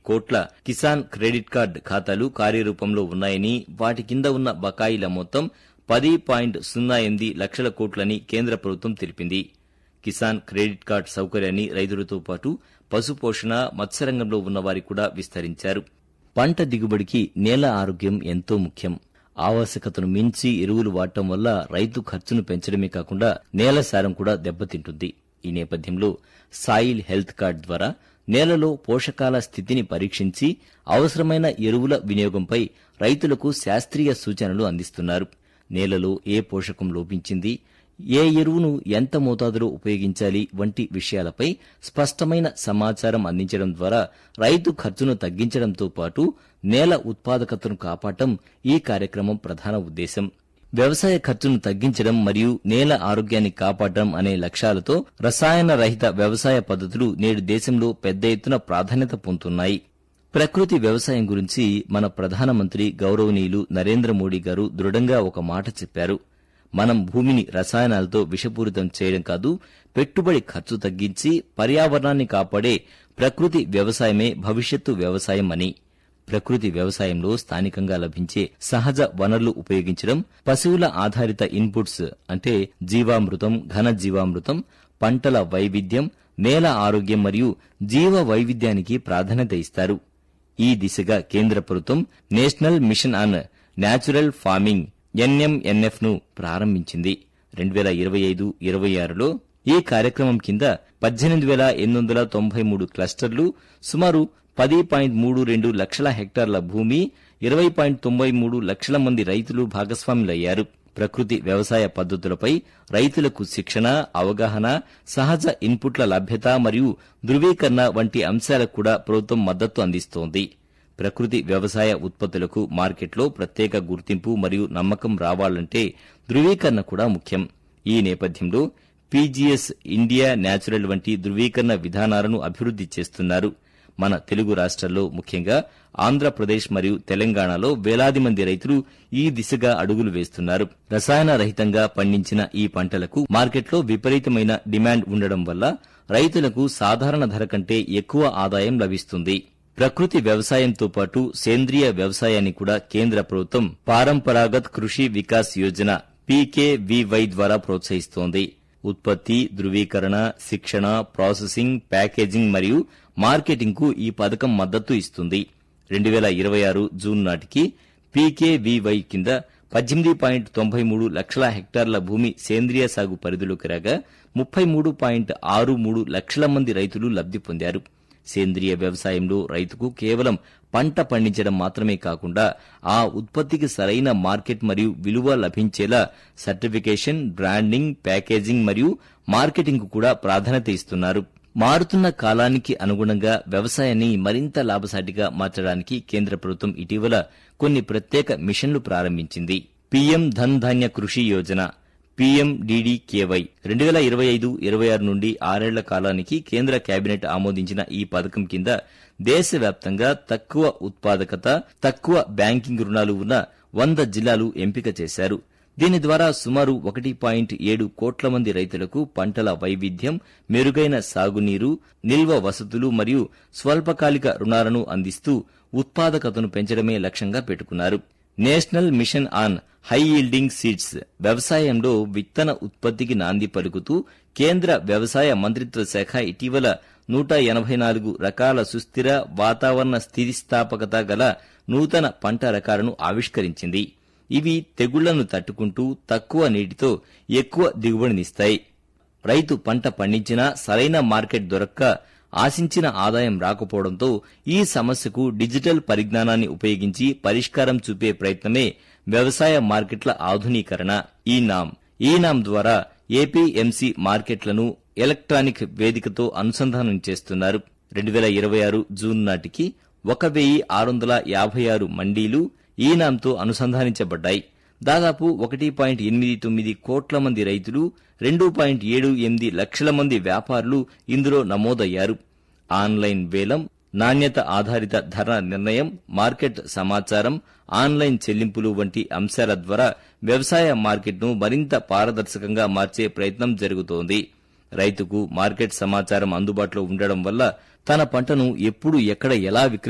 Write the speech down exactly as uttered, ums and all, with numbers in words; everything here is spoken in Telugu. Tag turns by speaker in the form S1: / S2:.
S1: కోట్ల కిసాన్ క్రెడిట్ కార్డు ఖాతాలు కార్యరూపంలో ఉన్నాయని, వాటి కింద ఉన్న బకాయిల మొత్తం పది పాయింట్ సున్నా ఎనిమిది లక్షల కోట్లని కేంద్ర ప్రభుత్వం తెలిపింది. కిసాన్ క్రెడిట్ కార్డు సౌకర్యాన్ని రైతులతో పాటు పశుపోషణ, మత్స్యరంగంలో ఉన్నవారికి కూడా విస్తరించారు. పంట దిగుబడికి నేల ఆరోగ్యం ఎంతో ముఖ్యం. ఆవశ్యకతను మించి ఎరువులు వాడటం వల్ల రైతు ఖర్చును పెంచడమే కాకుండా నేల సారం కూడా దెబ్బతింటుంది. ఈ నేపథ్యంలో సాయిల్ హెల్త్ కార్డ్ ద్వారా నేలలో పోషకాల స్థితిని పరీక్షించి అవసరమైన ఎరువుల వినియోగంపై రైతులకు శాస్త్రీయ సూచనలు అందిస్తున్నారు. నేలలో ఏ పోషకం లోపించింది, ఏ ఎరువును ఎంత మోతాదులో ఉపయోగించాలి వంటి విషయాలపై స్పష్టమైన సమాచారం అందించడం ద్వారా రైతు ఖర్చును తగ్గించడంతో పాటు నేల ఉత్పాదకతను కాపాడటం ఈ కార్యక్రమం ప్రధాన ఉద్దేశం. వ్యవసాయ ఖర్చును తగ్గించడం మరియు నేల ఆరోగ్యాన్ని కాపాడటం అనే లక్ష్యాలతో రసాయన రహిత వ్యవసాయ పద్ధతులు నేడు దేశంలో పెద్ద ఎత్తున ప్రాధాన్యత పొందుతున్నాయి. ప్రకృతి వ్యవసాయం గురించి మన ప్రధానమంత్రి గౌరవనీయులు నరేంద్ర మోడీ గారు దృఢంగా ఒక మాట చెప్పారు. మనం భూమిని రసాయనాలతో విషపూరితం చేయడం కాదు, పెట్టుబడి ఖర్చు తగ్గించి పర్యావరణాన్ని కాపాడే ప్రకృతి వ్యవసాయమే భవిష్యత్తు వ్యవసాయం అని. ప్రకృతి వ్యవసాయంలో స్థానికంగా లభించే సహజ వనరులు ఉపయోగించడం, పశువుల ఆధారిత ఇన్పుట్స్ అంటే జీవామృతం, ఘన జీవామృతం, పంటల వైవిధ్యం, నేల ఆరోగ్యం మరియు జీవ వైవిధ్యానికి ప్రాధాన్యత ఇస్తారు. ఈ దిశగా కేంద్ర ప్రభుత్వం national mission on natural farming NMNF ను ప్రారంభించింది. రెండు వేల ఇరవై ఐదు ఇరవై ఆరులో ఈ కార్యక్రమం కింద పద్దెనిమిది వేల ఎనిమిది వందల తొంభై మూడు క్లస్టర్లు, సుమారు పది పాయింట్ మూడు రెండు లక్షల హెక్టార్ల భూమి, ఇరవై పాయింట్ తొంభై మూడు లక్షల మంది రైతులు భాగస్వాములయ్యారు. ప్రకృతి వ్యవసాయ పద్ధతులపై రైతులకు శిక్షణ, అవగాహన, సహజ ఇన్పుట్ల లభ్యత మరియు ధృవీకరణ వంటి అంశాలకు కూడా ప్రభుత్వం మద్దతు అందిస్తోంది. ప్రకృతి వ్యవసాయ ఉత్పత్తులకు మార్కెట్లో ప్రత్యేక గుర్తింపు మరియు నమ్మకం రావాలంటే ధృవీకరణ కూడా ముఖ్యం. ఈ నేపథ్యంలో పీజీఎస్ ఇండియా న్యాచురల్ వంటి ధృవీకరణ విధానాలను అభివృద్ది చేస్తున్నారు. మన తెలుగు రాష్ట్రాల్లో ముఖ్యంగా ఆంధ్రప్రదేశ్ మరియు తెలంగాణలో వేలాది మంది రైతులు ఈ దిశగా అడుగులు వేస్తున్నారు. రసాయన రహితంగా పండించిన ఈ పంటలకు మార్కెట్లో విపరీతమైన డిమాండ్ ఉండడం వల్ల రైతులకు సాధారణ ధర కంటే ఎక్కువ ఆదాయం లభిస్తుంది. ప్రకృతి వ్యవసాయంతో పాటు సేంద్రియ వ్యవసాయాన్ని కూడా కేంద్ర ప్రభుత్వం పారంపరాగత్ కృషి వికాస్ యోజన పీకేవీవై ద్వారా ప్రోత్సహిస్తోంది. ఉత్పత్తి, ధృవీకరణ, శిక్షణ, ప్రాసెసింగ్, ప్యాకేజింగ్ మరియు మార్కెటింగ్ కు ఈ పథకం మద్దతు ఇస్తుంది. రెండు వేల ఇరవై ఆరు జూన్ నాటికి పీకేవీవై కింద పద్దెనిమిది పాయింట్ తొంభై మూడు లక్షల హెక్టార్ల భూమి సేంద్రియ సాగు పరిధిలోకి రాగా ముప్పై మూడు పాయింట్ ఆరు మూడు లక్షల మంది రైతులు లబ్ది పొందారు. సేంద్రియ వ్యవసాయంలో రైతుకు కేవలం పంట పండించడం మాత్రమే కాకుండా ఆ ఉత్పత్తికి సరైన మార్కెట్ మరియు విలువ లభించేలా సర్టిఫికేషన్, బ్రాండింగ్, ప్యాకేజింగ్ మరియు మార్కెటింగ్ కు కూడా ప్రాధాన్యత ఇస్తున్నారు. మారుతున్న కాలానికి అనుగుణంగా వ్యవసాయాన్ని మరింత లాభసాటిగా మార్చడానికి కేంద్ర ప్రభుత్వం ఇటీవల కొన్ని ప్రత్యేక మిషన్లు ప్రారంభించింది. పీఎం ధన్ ధాన్య కృషి యోజన పీఎండీడీకేవై రెండు వేల ఇరవై ఐదు ఇరవై ఆరు నుండి ఆరేళ్ల కాలానికి కేంద్ర కేబినెట్ ఆమోదించిన ఈ పథకం కింద దేశవ్యాప్తంగా తక్కువ ఉత్పాదకత, తక్కువ బ్యాంకింగ్ రుణాలు ఉన్న వంద జిల్లాలు ఎంపిక చేశారు. దీని ద్వారా సుమారు ఒకటి పాయింట్ ఏడు కోట్ల మంది రైతులకు పంటల వైవిధ్యం, మెరుగైన సాగునీరు, నిల్వ వసతులు మరియు స్వల్పకాలిక రుణాలను అందిస్తూ ఉత్పాదకతను పెంచడమే లక్ష్యంగా పెట్టుకున్నారు. National mission on high yielding seeds వ్యవసాయంలో విత్తన ఉత్పత్తికి నాంది పలుకుతూ కేంద్ర వ్యవసాయ మంత్రిత్వ శాఖ ఇటీవల నూట ఎనభై నాలుగు రకాల సుస్థిర వాతావరణ స్థితిస్థాపకత గల నూతన పంట రకాలను ఆవిష్కరించింది. ఇవి తెగుళ్లను తట్టుకుంటూ తక్కువ నీటితో ఎక్కువ దిగుబడినిస్తాయి. రైతు పంట పండించినా సరైన మార్కెట్ దొరక్క ఆశించిన ఆదాయం రాకపోవడంతో ఈ సమస్యకు డిజిటల్ పరిజ్ఞానాన్ని ఉపయోగించి పరిష్కారం చూపే ప్రయత్నమే వ్యవసాయ మార్కెట్ల ఆధునీకరణ ఈ నామ్. ఈ నామ్ ద్వారా ఏపీఎంసీ మార్కెట్లను ఎలక్ట్రానిక్ వేదికతో అనుసంధానం చేస్తున్నారు. రెండు వేల ఇరవై ఆరు జూన్ నాటికి ఒక వెయ్యి ఆరు వందల యాభై ఆరు మండీలు ఈ నామ్తో అనుసంధానించబడ్డాయి. దాదాపు ఒకటి పాయింట్ ఎనిమిది తొమ్మిది కోట్ల మంది రైతులు, రెండు పాయింట్ ఏడు ఎనిమిది లక్షల మంది వ్యాపారులు ఇందులో నమోదయ్యారు. ఆన్లైన్ వేలం, నాణ్యత ఆధారిత ధర నిర్ణయం, మార్కెట్ సమాచారం, ఆన్లైన్ చెల్లింపులు వంటి అంశాల ద్వారా వ్యవసాయ మార్కెట్ను మరింత పారదర్శకంగా మార్చే ప్రయత్నం జరుగుతోంది. రైతుకు మార్కెట్ సమాచారం అందుబాటులో ఉండడం వల్ల తన పంటను ఎప్పుడు ఎక్కడ ఎలా విక్రయించాలో